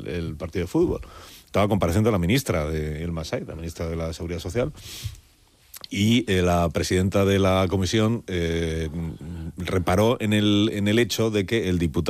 el partido de fútbol. Estaba compareciendo la ministra de El Masai, la ministra de la Seguridad Social, y la presidenta de la comisión reparó en el hecho de que el diputado